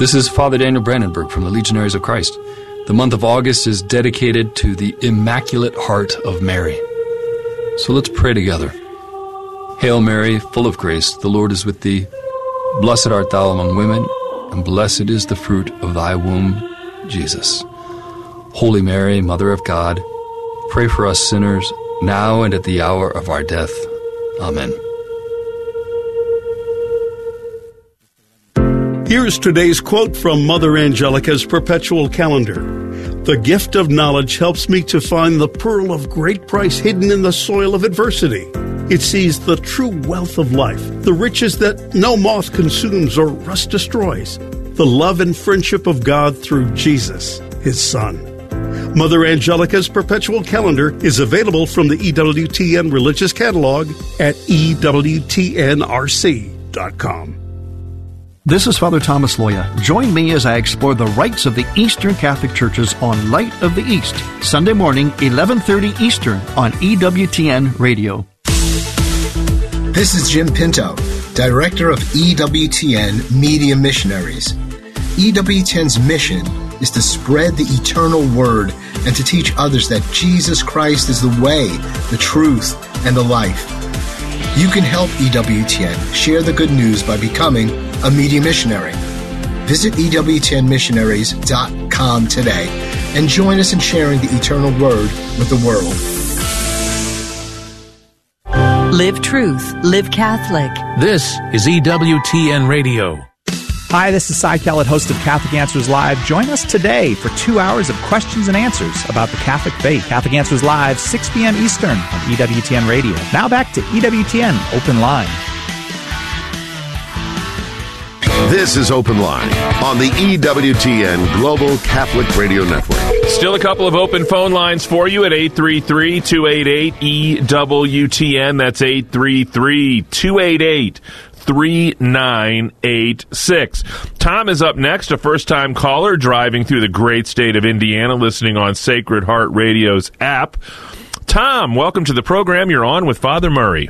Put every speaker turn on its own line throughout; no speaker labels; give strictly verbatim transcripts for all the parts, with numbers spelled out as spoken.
This is Father Daniel Brandenburg from the Legionaries of Christ. The month of August is dedicated to the Immaculate Heart of Mary. So let's pray together. Hail Mary, full of grace, the Lord is with thee. Blessed art thou among women, and blessed is the fruit of thy womb, Jesus. Holy Mary, Mother of God, pray for us sinners, now and at the hour of our death. Amen.
Here's today's quote from Mother Angelica's perpetual calendar. The gift of knowledge helps me to find the pearl of great price hidden in the soil of adversity. It sees the true wealth of life, the riches that no moth consumes or rust destroys, the love and friendship of God through Jesus, His Son. Mother Angelica's perpetual calendar is available from the E W T N Religious Catalog at E W T N R C dot com.
This is Father Thomas Loya. Join me as I explore the rites of the Eastern Catholic Churches on Light of the East, Sunday morning, eleven thirty Eastern on E W T N Radio.
This is Jim Pinto, Director of E W T N Media Missionaries. E W T N's mission is to spread the eternal word and to teach others that Jesus Christ is the way, the truth, and the life. You can help E W T N share the good news by becoming a media missionary. Visit E W T N missionaries dot com today and join us in sharing the eternal word with the world.
Live truth, live Catholic.
This is E W T N Radio.
Hi, this is Cy Kellett, host of Catholic Answers Live. Join us today for two hours of questions and answers about the Catholic faith. Catholic Answers Live, six p.m. Eastern on E W T N Radio. Now back to E W T N Open Line.
This is Open Line on the E W T N Global Catholic Radio Network.
Still a couple of open phone lines for you at eight three three, two eight eight, E W T N. That's eight three three, two eight eight, three nine eight six. Tom is up next, a first-time caller driving through the great state of Indiana, listening on Sacred Heart Radio's app. Tom, welcome to the program. You're on with Father Murray.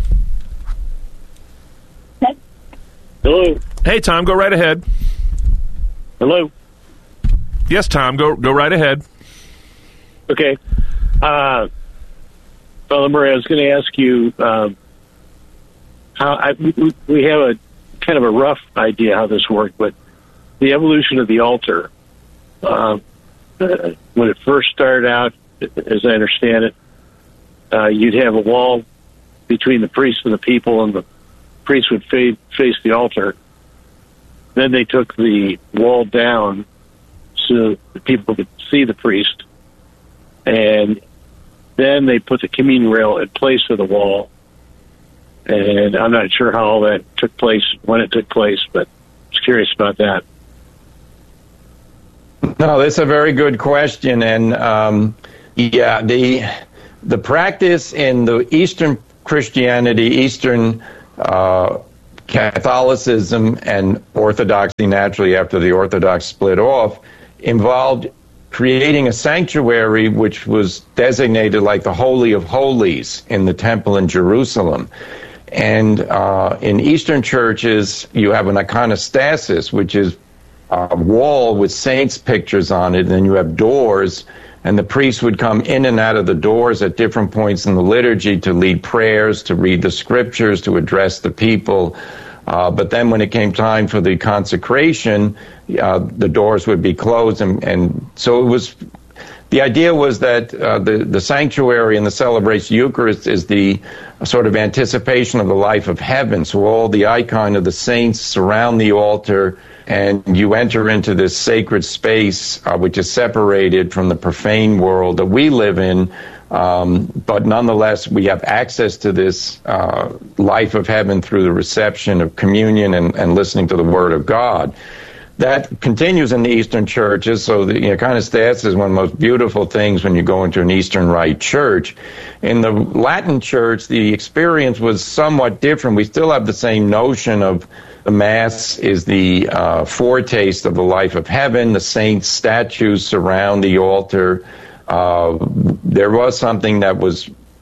Hello.
Hey, Tom, go right ahead.
Hello.
Yes, Tom, go go right ahead.
Okay. Uh, Father Murray, I was going to ask you, um, how I, we, we have a kind of a rough idea how this worked, but the evolution of the altar, uh, when it first started out, as I understand it, uh, you'd have a wall between the priest and the people, and the priest would fa- face the altar. Then they took the wall down so the people could see the priest, and then they put the communion rail in place of the wall. And I'm not sure how all that took place, when it took place, but I was curious about that.
No, that's a very good question. And, um, yeah, the the practice in the Eastern Christianity, Eastern uh, Catholicism, and Orthodoxy, naturally, after the Orthodox split off, involved creating a sanctuary which was designated like the Holy of Holies in the temple in Jerusalem. And uh, in Eastern churches, you have an iconostasis, which is a wall with saints' pictures on it, and then you have doors, and the priest would come in and out of the doors at different points in the liturgy to lead prayers, to read the scriptures, to address the people. Uh, but then when it came time for the consecration, uh, the doors would be closed, and, and so it was... The idea was that uh, the, the sanctuary and the celebration Eucharist is the sort of anticipation of the life of heaven. So all the icon of the saints surround the altar, and you enter into this sacred space, uh, which is separated from the profane world that we live in. Um, but nonetheless, we have access to this uh, life of heaven through the reception of communion and, and listening to the Word of God. That continues in the Eastern churches, so the iconostasis is one of the most beautiful things when you go into an Eastern Rite church. In the Latin church, the experience was somewhat different. We still have the same notion of the Mass is the uh, foretaste of the life of heaven. The saints' statues surround the altar. Uh, there was something that was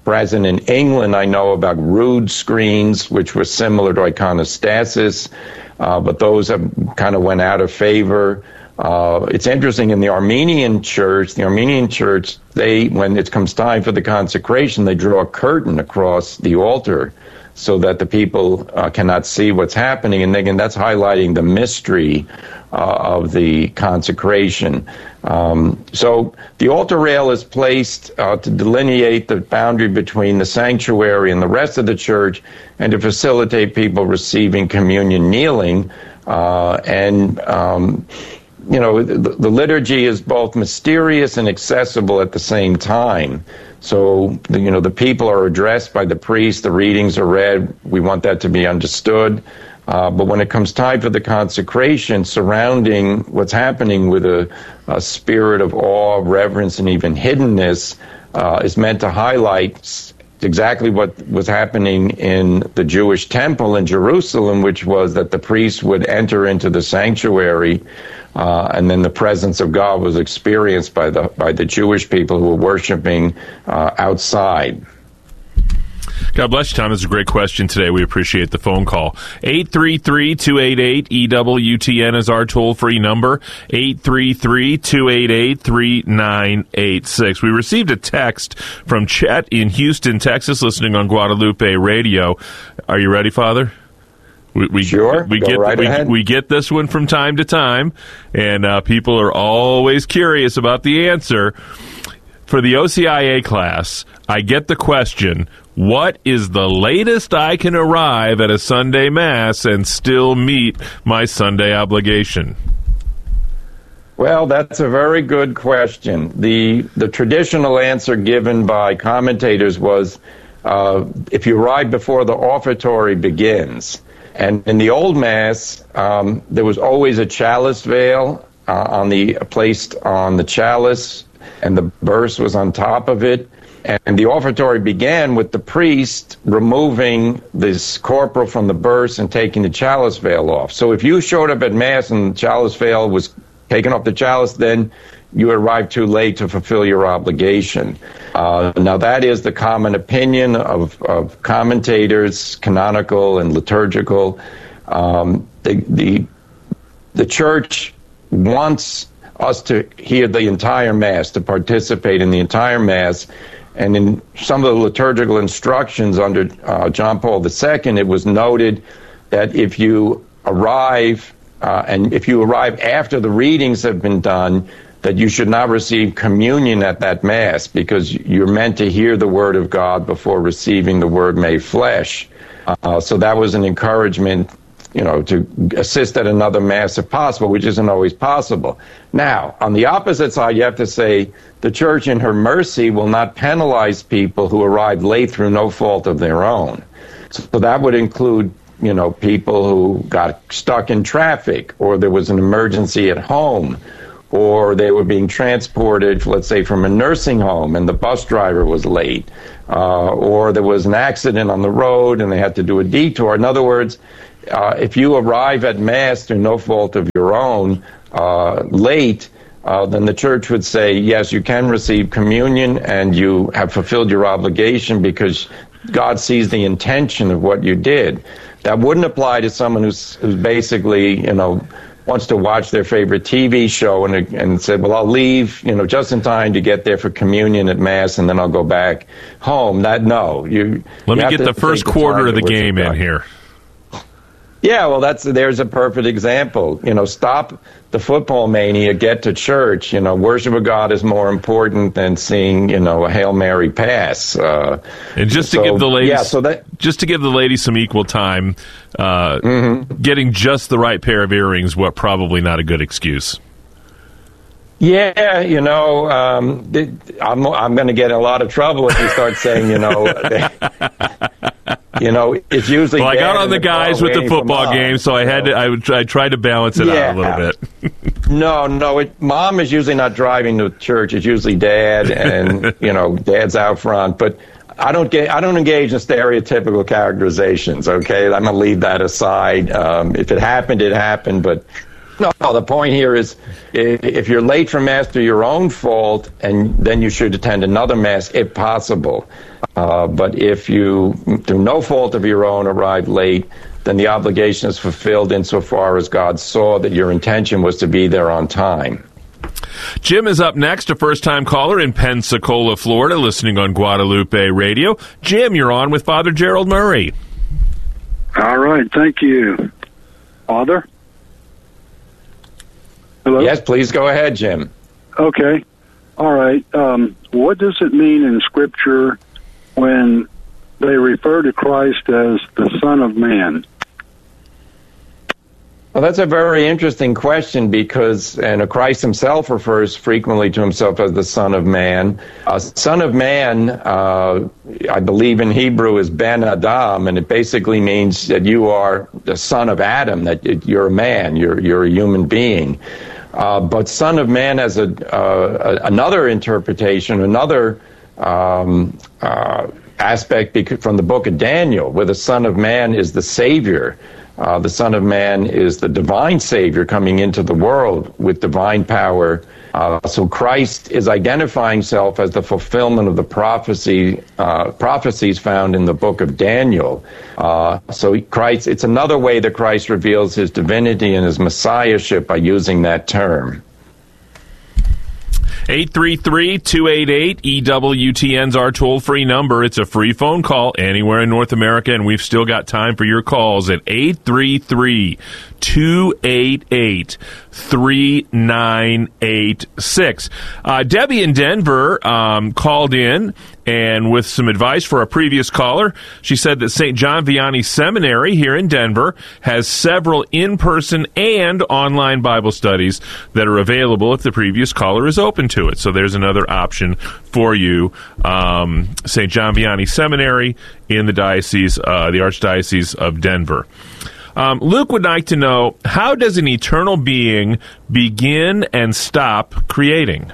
present in England. I know about rood screens, which were similar to iconostasis, uh, but those have kind of went out of favor. Uh, it's interesting in the Armenian church, the Armenian church, they, when it comes time for the consecration, they draw a curtain across the altar so that the people uh, cannot see what's happening. And again, that's highlighting the mystery uh, of the consecration. Um, so the altar rail is placed uh, to delineate the boundary between the sanctuary and the rest of the church and to facilitate people receiving communion kneeling. Uh, and, um, you know, the, the liturgy is both mysterious and accessible at the same time. So, you know, the people are addressed by the priest, the readings are read, we want that to be understood. Uh, but when it comes time for the consecration, surrounding what's happening with a, a spirit of awe, reverence, and even hiddenness uh, is meant to highlight exactly what was happening in the Jewish temple in Jerusalem, which was that the priest would enter into the sanctuary Uh, and then the presence of God was experienced by the by the Jewish people who were worshiping uh, outside.
God bless you, Tom. This is a great question today. We appreciate the phone call. eight three three, two eight eight, E W T N is our toll-free number. eight three three, two eight eight, three nine eight six. We received a text from Chet in Houston, Texas, listening on Guadalupe Radio. Are you ready, Father? We, we,
sure.
We
Go
get
right
we,
ahead.
we get this one from time to time, and uh, people are always curious about the answer. For the O C I A class, I get the question, what is the latest I can arrive at a Sunday Mass and still meet my Sunday obligation?
Well, that's a very good question. The, the traditional answer given by commentators was uh, if you arrive before the offertory begins. And in the old Mass, um, there was always a chalice veil uh, on the placed on the chalice, and the burse was on top of it. And the offertory began with the priest removing this corporal from the burse and taking the chalice veil off. So if you showed up at Mass and the chalice veil was taken off the chalice, then you arrived too late to fulfill your obligation. Uh, now, that is the common opinion of, of commentators, canonical and liturgical. Um, the, the, the Church wants us to hear the entire Mass, to participate in the entire Mass. And in some of the liturgical instructions under uh, John Paul the Second, it was noted that if you arrive, uh, and if you arrive after the readings have been done, that you should not receive communion at that Mass, because you're meant to hear the Word of God before receiving the Word made flesh. Uh, so that was an encouragement, you know, to assist at another Mass if possible, which isn't always possible. Now, on the opposite side, you have to say the Church in her mercy will not penalize people who arrive late through no fault of their own. So that would include, you know, people who got stuck in traffic, or there was an emergency at home, or they were being transported, let's say, from a nursing home and the bus driver was late, uh, or there was an accident on the road and they had to do a detour. In other words, uh, if you arrive at Mass through no fault of your own, uh, late, uh, then the Church would say, yes, you can receive communion and you have fulfilled your obligation because God sees the intention of what you did. That wouldn't apply to someone who's, who's basically, you know, wants to watch their favorite T V show and and said, well, I'll leave, you know, just in time to get there for communion at Mass, and then I'll go back home. That no, you.
Let
you
me get the first quarter of the game in here.
Yeah, well, that's there's a perfect example. You know, stop the football mania, get to church. You know, worship of God is more important than seeing, you know, a Hail Mary pass. Uh,
and just to
so,
give the ladies,
yeah, so that,
just to give the ladies some equal time, uh, mm-hmm. getting just the right pair of earrings, what probably not a good excuse.
Yeah, you know, um, I'm I'm going to get in a lot of trouble if you start saying, you know, they, you know, it's usually.
Well, I got on the, the guys with the football game, so I had to. I, would, I tried to balance it
yeah.
out a little bit.
no, no, it, Mom is usually not driving to church. It's usually Dad, and you know, Dad's out front. But I don't get. I don't engage in stereotypical characterizations. Okay, I'm going to leave that aside. Um, if it happened, it happened. But No, the point here is if you're late for Mass through your own fault, and then you should attend another Mass if possible. Uh, but if you, through no fault of your own, arrive late, then the obligation is fulfilled insofar as God saw that your intention was to be there on time.
Jim is up next, a first-time caller in Pensacola, Florida, listening on Guadalupe Radio. Jim, you're on with Father Gerald Murray.
All right, thank you. Father? Hello?
Yes, please go ahead, Jim.
Okay. All right. Um, what does it mean in Scripture when they refer to Christ as the Son of Man?
Well, that's a very interesting question because, and Christ himself refers frequently to himself as the Son of Man. Uh, Son of Man, uh, I believe in Hebrew, is Ben Adam, and it basically means that you are the son of Adam, that you're a man, you're you're a human being. Uh, but Son of Man has a, uh, another interpretation, another um, uh, aspect from the book of Daniel, where the Son of Man is the Savior. Uh, the Son of Man is the divine Savior coming into the world with divine power. Uh, so Christ is identifying himself as the fulfillment of the prophecy uh, prophecies found in the book of Daniel. Uh, so Christ, it's another way that Christ reveals his divinity and his messiahship by using that term.
eight three three, two eight eight, E W T N's our toll-free number. It's a free phone call anywhere in North America, and we've still got time for your calls at eight three three, two eight eight, three nine eight six. Uh, Debbie in Denver um, called in, and with some advice for a previous caller, she said that Saint John Vianney Seminary here in Denver has several in-person and online Bible studies that are available if the previous caller is open to it. So there's another option for you. Um, Saint John Vianney Seminary in the diocese, uh, the Archdiocese of Denver. Um, Luke would like to know, how does an eternal being begin and stop creating?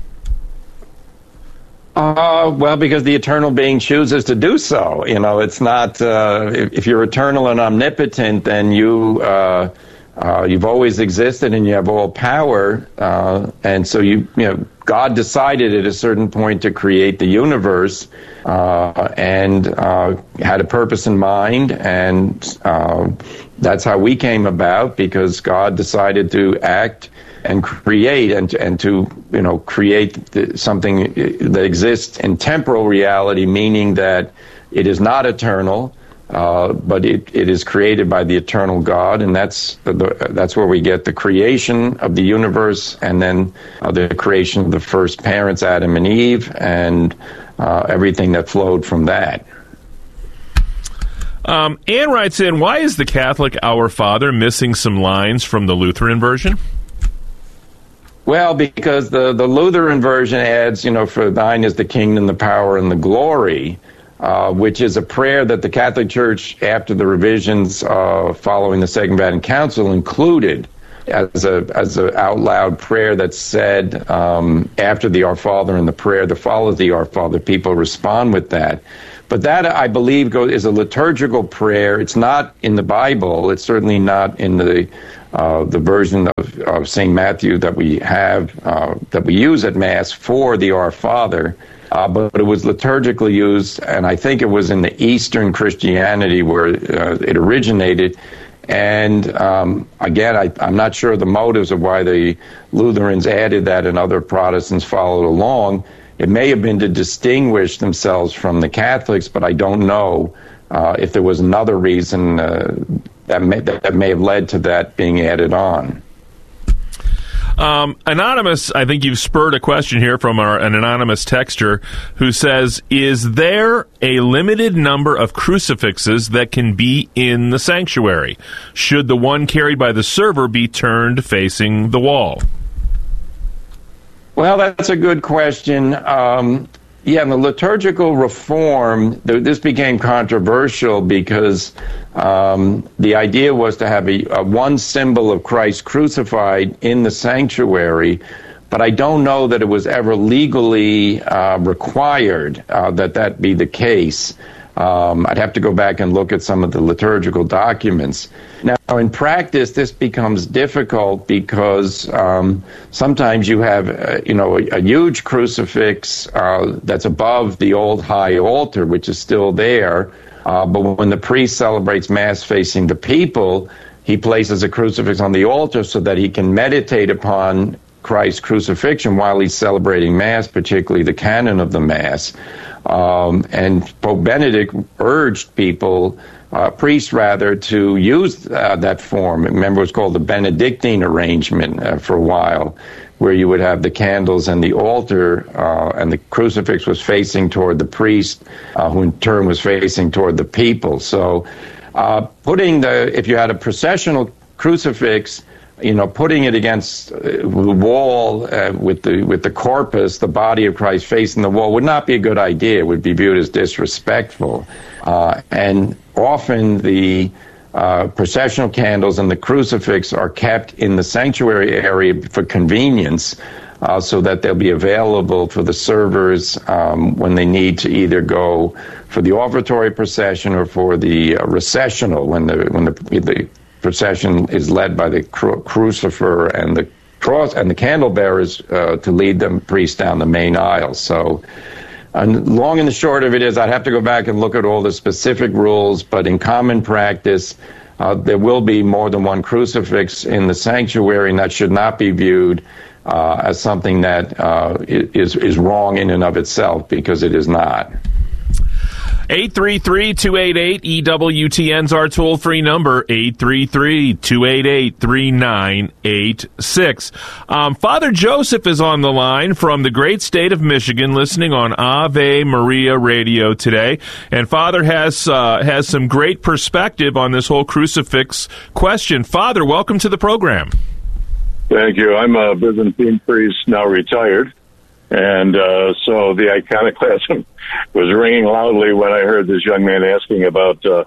Uh, well, because the eternal being chooses to do so. You know, it's not, uh, if, if you're eternal and omnipotent, then you, uh, uh, you've always existed and you have all power. Uh, and so you, you know, God decided at a certain point to create the universe, uh, and, uh, had a purpose in mind. And, uh, that's how we came about, because God decided to act and create and and to you know create the, something that exists in temporal reality, meaning that it is not eternal, uh, but it, it is created by the eternal God, and that's the, the, that's where we get the creation of the universe, and then uh, the creation of the first parents, Adam and Eve, and uh, everything that flowed from that.
Um, Anne writes in, why is the Catholic Our Father missing some lines from the Lutheran version?
Well, because the, the Lutheran version adds, you know, for thine is the kingdom, the power, and the glory, uh, which is a prayer that the Catholic Church, after the revisions uh, following the Second Vatican Council, included as a as an out loud prayer that's said um, after the Our Father and the prayer that follows the Our Father. People respond with that. But that, I believe, go, is a liturgical prayer. It's not in the Bible. It's certainly not in the uh, the version of, of Saint Matthew that we have, uh, that we use at Mass for the Our Father. Uh, but it was liturgically used, and I think it was in the Eastern Christianity where uh, it originated. And um, again, I, I'm not sure the motives of why the Lutherans added that and other Protestants followed along. It may have been to distinguish themselves from the Catholics, but I don't know uh, if there was another reason uh, that, may, that may have led to that being added on.
Um, anonymous, I think you've spurred a question here from our, an anonymous texter who says, is there a limited number of crucifixes that can be in the sanctuary? Should the one carried by the server be turned facing the wall?
Well, that's a good question. Um, yeah, in the liturgical reform, th- this became controversial because um, the idea was to have a, a one symbol of Christ crucified in the sanctuary, but I don't know that it was ever legally uh, required uh, that that be the case. Um, I'd have to go back and look at some of the liturgical documents. Now, in practice, this becomes difficult because um, sometimes you have, uh, you know, a, a huge crucifix uh, that's above the old high altar, which is still there. Uh, but when the priest celebrates Mass facing the people, he places a crucifix on the altar so that he can meditate upon Christ's crucifixion while he's celebrating Mass, particularly the canon of the Mass. Um, and Pope Benedict urged people, uh, priests rather, to use uh, that form. Remember, it was called the Benedictine arrangement uh, for a while, where you would have the candles and the altar, uh, and the crucifix was facing toward the priest, uh, who in turn was facing toward the people. So uh, putting the, if you had a processional crucifix, you know, putting it against the wall uh, with the with the corpus, the body of Christ facing the wall, would not be a good idea. It would be viewed as disrespectful. Uh, and often the uh, processional candles and the crucifix are kept in the sanctuary area for convenience, uh, so that they'll be available for the servers um, when they need to either go for the offertory procession or for the uh, recessional, when the when the, the procession is led by the cru- crucifer and the cross and the candle bearers uh, to lead the priest down the main aisle. So, and long and the short of it is, I'd have to go back and look at all the specific rules, but in common practice, uh, there will be more than one crucifix in the sanctuary, and that should not be viewed uh, as something that uh, is is wrong in and of itself, because it is not.
eight three three, two eight eight, E W T N's our toll-free number, eight three three, two eight eight, three nine eight six. Um, Father Joseph is on the line from the great state of Michigan, listening on Ave Maria Radio today. And Father has uh, has some great perspective on this whole crucifix question. Father, welcome to the program.
Thank you. I'm a Byzantine priest, now retired. And uh, so the iconoclasm was ringing loudly when I heard this young man asking about uh, uh,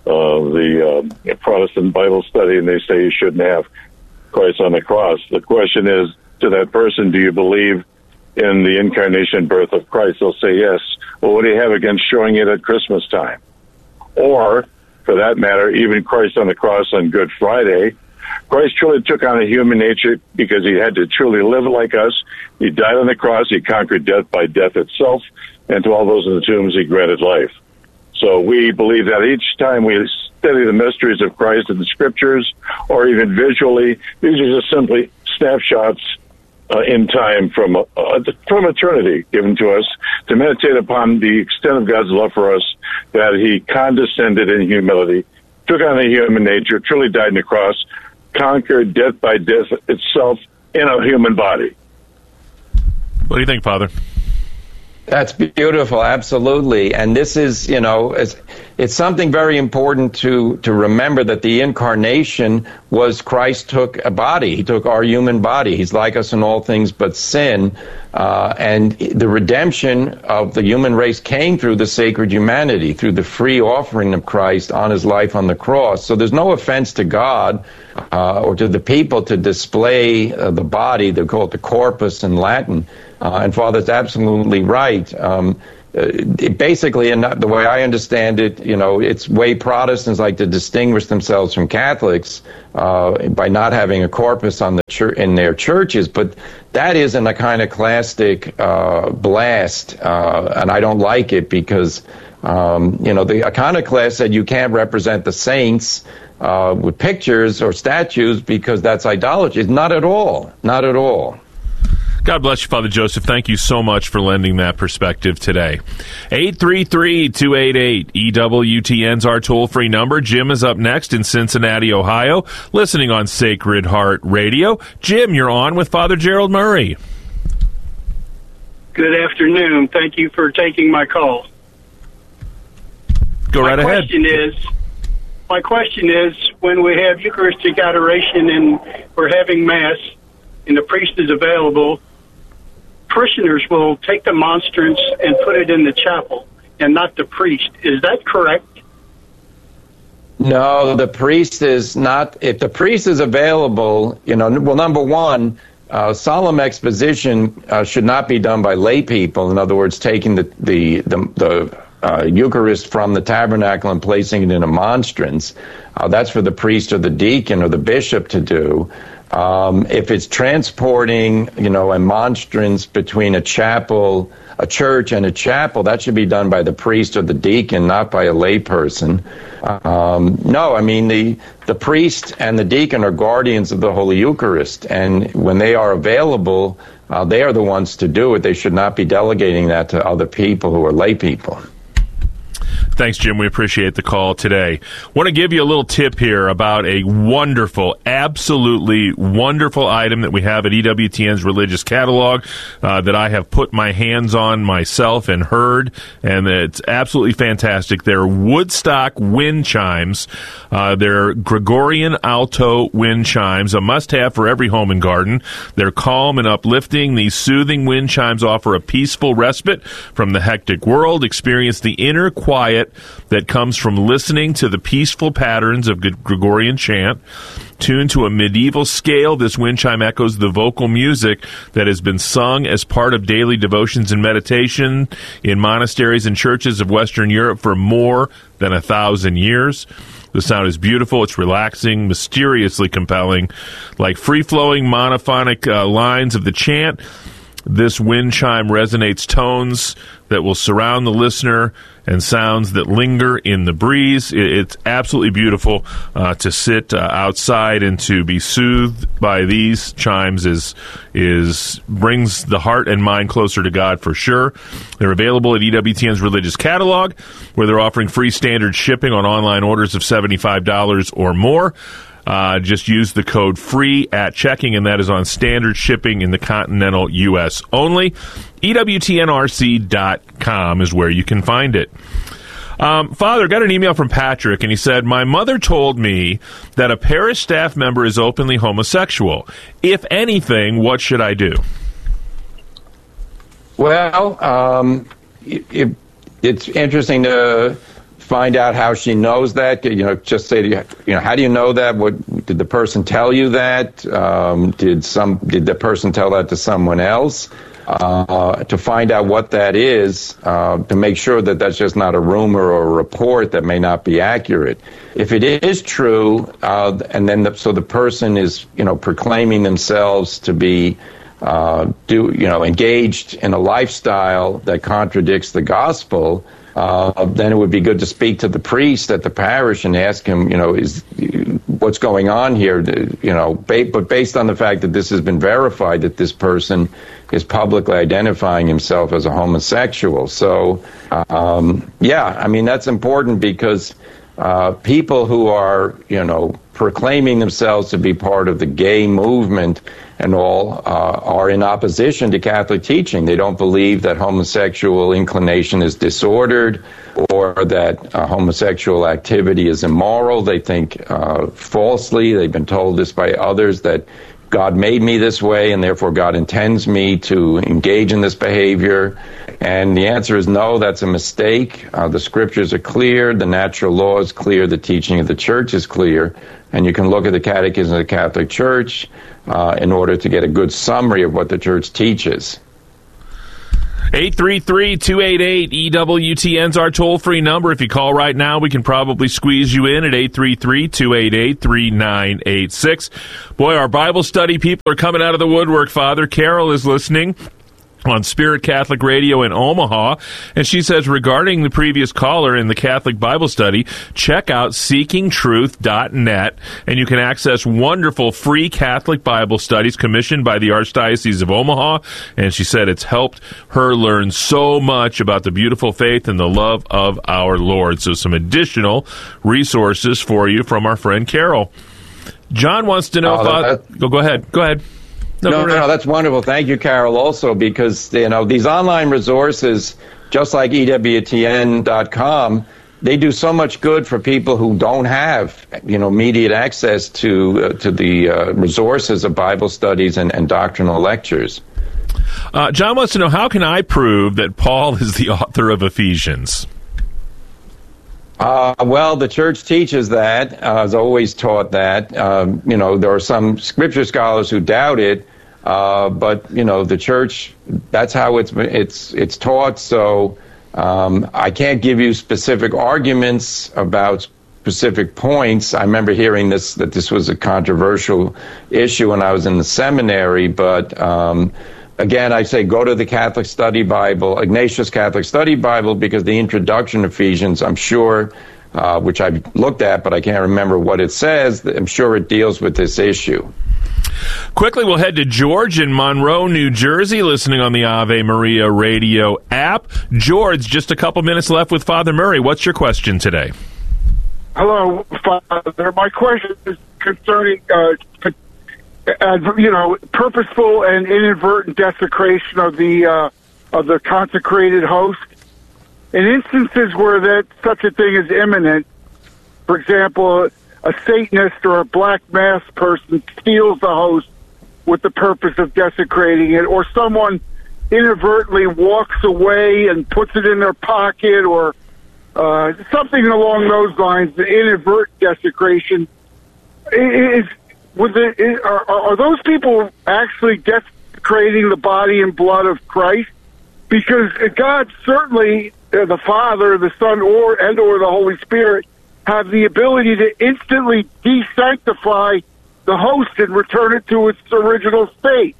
the uh, Protestant Bible study, and they say you shouldn't have Christ on the cross. The question is, to that person, do you believe in the incarnation birth of Christ? They'll say yes. Well, what do you have against showing it at Christmas time? Or, for that matter, even Christ on the cross on Good Friday. Christ truly took on a human nature because he had to truly live like us. He died on the cross. He conquered death by death itself. And to all those in the tombs, he granted life. So we believe that each time we study the mysteries of Christ in the Scriptures, or even visually, these are just simply snapshots uh, in time from uh, from eternity given to us to meditate upon the extent of God's love for us, that he condescended in humility, took on a human nature, truly died on the cross, conquered death by death itself in a human body.
What do you think, Father?
That's beautiful, absolutely. And this is, you know, it's, it's something very important to, to remember, that the incarnation was Christ took a body. He took our human body. He's like us in all things but sin. Uh, and the redemption of the human race came through the sacred humanity, through the free offering of Christ on his life on the cross. So there's no offense to God uh, or to the people to display uh, the body. They call it the corpus in Latin. Uh, and Father's absolutely right. Um, it basically, and the way I understand it, you know, it's way Protestants like to distinguish themselves from Catholics uh, by not having a corpus on the church in their churches. But that is an iconoclastic uh, blast, uh, and I don't like it because, um, you know, the iconoclast said you can't represent the saints uh, with pictures or statues because that's idolatry. Not at all. Not at all.
God bless you, Father Joseph. Thank you so much for lending that perspective today. eight three three, two eight eight, E W T N's our toll-free number. Jim is up next in Cincinnati, Ohio, listening on Sacred Heart Radio. Jim, you're on with Father Gerald Murray.
Good afternoon. Thank you for taking my call.
Go right
my
ahead.
Question is, my question is, when we have Eucharistic adoration and we're having Mass and the priest is available, parishioners will take the monstrance and put it in the chapel and not the priest. Is that correct?
No, the priest is not. If the priest is available, you know, well, number one, uh, solemn exposition uh, should not be done by lay people. In other words, taking the the the, the uh, Eucharist from the tabernacle and placing it in a monstrance, uh, that's for the priest or the deacon or the bishop to do. Um, if it's transporting, you know, a monstrance between a chapel, a church and a chapel, that should be done by the priest or the deacon, not by a layperson. Um, no, I mean, the, the priest and the deacon are guardians of the Holy Eucharist, and when they are available, uh, they are the ones to do it. They should not be delegating that to other people who are lay people.
Thanks, Jim. We appreciate the call today. Want to give you a little tip here about a wonderful, absolutely wonderful item that we have at E W T N's Religious Catalog uh, that I have put my hands on myself and heard, and it's absolutely fantastic. They're Woodstock wind chimes. Uh, they're Gregorian alto wind chimes, a must-have for every home and garden. They're calm and uplifting. These soothing wind chimes offer a peaceful respite from the hectic world. Experience the inner quiet that comes from listening to the peaceful patterns of Gregorian chant. Tuned to a medieval scale, this wind chime echoes the vocal music that has been sung as part of daily devotions and meditation in monasteries and churches of Western Europe for more than a thousand years. The sound is beautiful, it's relaxing, mysteriously compelling. Like free-flowing monophonic uh, lines of the chant, this wind chime resonates tones that will surround the listener and sounds that linger in the breeze. It's absolutely beautiful uh, to sit uh, outside and to be soothed by these chimes is is brings the heart and mind closer to God for sure. They're available at E W T N's Religious Catalog, where they're offering free standard shipping on online orders of seventy-five dollars or more. Uh, just use the code FREE at checking, and that is on standard shipping in the continental U S only. E W T N R C dot com is where you can find it. Um, Father, got an email from Patrick, and he said, my mother told me that a parish staff member is openly homosexual. If anything, what should I do?
Well, um, it, it, it's interesting to find out how she knows that. You know, just say, you know, how do you know that? What did the person tell you that? Um, did some did the person tell that to someone else? Uh, to find out what that is, uh, to make sure that that's just not a rumor or a report that may not be accurate. If it is true, uh, and then the, so the person is, you know, proclaiming themselves to be uh, do you know engaged in a lifestyle that contradicts the gospel, Uh, then it would be good to speak to the priest at the parish and ask him, you know, is what's going on here, you know, ba- but based on the fact that this has been verified that this person is publicly identifying himself as a homosexual. So, um, yeah, I mean, that's important because uh, people who are, you know, proclaiming themselves to be part of the gay movement and all uh, are in opposition to Catholic teaching. They don't believe that homosexual inclination is disordered or that uh, homosexual activity is immoral. They think uh, falsely. They've been told this by others, that God made me this way and therefore God intends me to engage in this behavior. And the answer is no, that's a mistake. Uh, the scriptures are clear. The natural law is clear. The teaching of the church is clear. And you can look at the Catechism of the Catholic Church uh, in order to get a good summary of what the church teaches.
eight three three, two eight eight, E W T N's our toll-free number. If you call right now, we can probably squeeze you in at eight three three, two eight eight, three nine eight six. Boy, our Bible study people are coming out of the woodwork, Father. Carol is listening on Spirit Catholic Radio in Omaha, and she says, regarding the previous caller in the Catholic Bible study, check out seeking truth dot net, and you can access wonderful free Catholic Bible studies commissioned by the Archdiocese of Omaha, and she said it's helped her learn so much about the beautiful faith and the love of our Lord. So some additional resources for you from our friend Carol. John wants to know,
uh,
Father, go, go ahead, go ahead.
No, no, no, that's wonderful. Thank you, Carol, also, because, you know, these online resources, just like E W T N dot com, they do so much good for people who don't have, you know, immediate access to uh, to the uh, resources of Bible studies and, and doctrinal lectures.
Uh, John wants to know, how can I prove that Paul is the author of Ephesians?
Uh, well, the church teaches that, uh, has always taught that. Um, you know, there are some scripture scholars who doubt it, uh, but, you know, the church, that's how it's it's it's taught. So Um, I can't give you specific arguments about specific points. I remember hearing this, that this was a controversial issue when I was in the seminary, but um, again, I say go to the Catholic Study Bible, Ignatius Catholic Study Bible, because the introduction to Ephesians, I'm sure, uh, which I've looked at, but I can't remember what it says, I'm sure it deals with this issue.
Quickly, we'll head to George in Monroe, New Jersey, listening on the Ave Maria radio app. George, just a couple minutes left with Father Murray. What's your question today?
Hello, Father. My question is concerning, uh, uh, you know, purposeful and inadvertent desecration of the uh, of the consecrated host. In instances where that such a thing is imminent, for example, a Satanist or a black mass person steals the host with the purpose of desecrating it, or someone inadvertently walks away and puts it in their pocket, or uh, something along those lines, the inadvertent desecration. Is, was it, is, are, are those people actually desecrating the body and blood of Christ? Because God certainly, uh, the Father, the Son, or and or the Holy Spirit, have the ability to instantly desanctify the host and return it to its original state.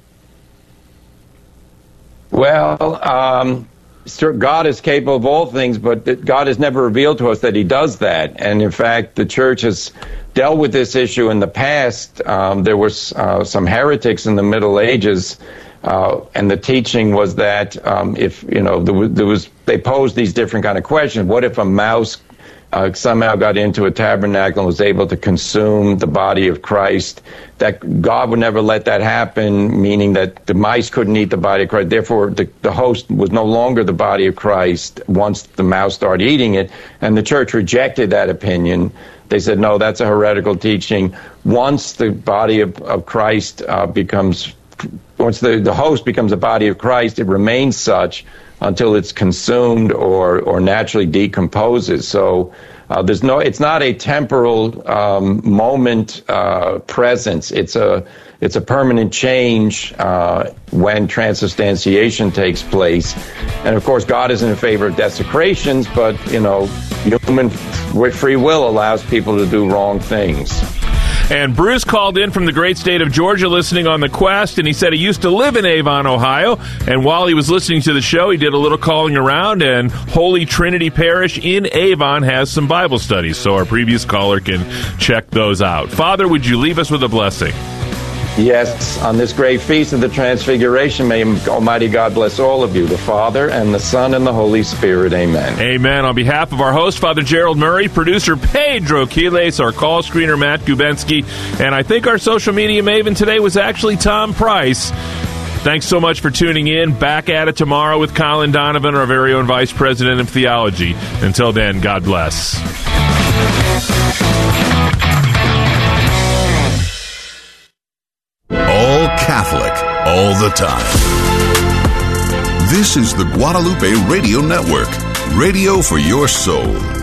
Well, um, God is capable of all things, but God has never revealed to us that he does that. And in fact, the church has dealt with this issue in the past. Um, there was uh, some heretics in the Middle Ages, uh, and the teaching was that um, if, you know, there was, there was, they posed these different kind of questions. What if a mouse Uh, somehow got into a tabernacle and was able to consume the body of Christ, that God would never let that happen, meaning that the mice couldn't eat the body of Christ. Therefore, the, the host was no longer the body of Christ once the mouse started eating it. And the church rejected that opinion. They said, no, that's a heretical teaching. Once the body of, of Christ uh, becomes, once the, the host becomes a body of Christ, it remains such until it's consumed or, or naturally decomposes. So uh, there's no, it's not a temporal um, moment uh, presence. It's a, it's a permanent change uh, when transubstantiation takes place. And of course, God isn't in favor of desecrations, but you know, human free will allows people to do wrong things.
And Bruce called in from the great state of Georgia listening on the Quest, and he said he used to live in Avon, Ohio, and while he was listening to the show, he did a little calling around, and Holy Trinity Parish in Avon has some Bible studies, so our previous caller can check those out. Father, would you leave us with a blessing?
Yes, on this great feast of the Transfiguration, may Almighty God bless all of you, the Father, and the Son, and the Holy Spirit. Amen.
Amen. On behalf of our host, Father Gerald Murray, producer Pedro Quiles, our call screener Matt Gubensky, and I think our social media maven today was actually Tom Price. Thanks so much for tuning in. Back at it tomorrow with Colin Donovan, our very own Vice President of Theology. Until then, God bless.
All Catholic, all the time. This is the Guadalupe Radio Network, radio for your soul.